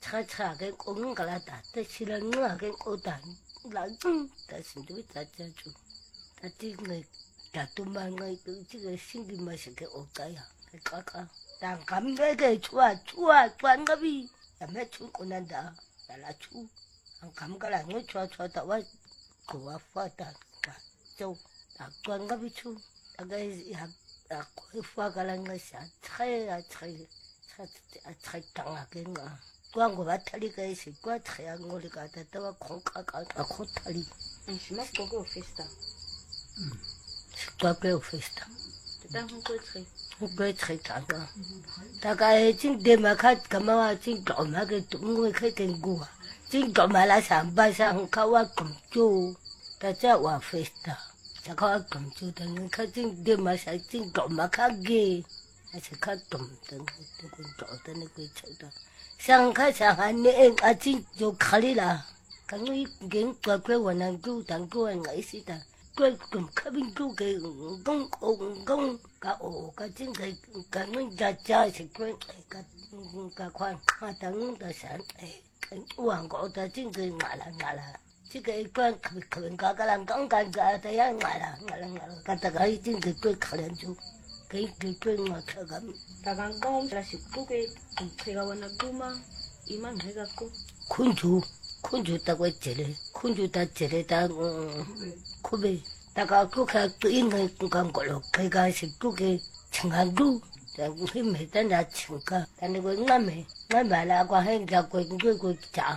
查个公个啦打，但是了我个我打老但是都大家做，他这个打都蛮个都这个心里嘛是个恶该呀，个个，但咁那个穿个比，也没穿过难的，来啦出，咁个啦我穿到我个我发达就打穿个比出，大概也快发个啦我想猜当啊个我。光我把他那个是光太阳我那个的，都要空看他里。 什么狗狗 festa？ 是光给我 festa。 但很贵吹。 很贵吹他个。大概今天嘛看干嘛话，今早嘛个我去跟过啊，今早嘛来上班上看我工作，大家话 festa， 就看我工作的，你看今天嘛是今早嘛看个，还是看动的，那个早的那个抽的。上课上下你阿姐就卡里啦，咁我已經乖我能做，但我係死的，乖咁卡邊做嘅，講個個真係咁我家是乖個款，但我就想我就真係牙啦，這個乖佢個人講個就呀牙啦，個大家真係乖可憐做。cái我thở gắm. Ta gan con là sự cố cái thầy ga wana kuma iman thầy ga cố. kunju ta quay kunju ta chele ta kube ta ga cố cái tự nhiên cái con gọi là cái ga sự cố cái chẳng hạn du ta cái mấy ta là chẳng cả ta này cái ngắm mà là qua hay là cái chả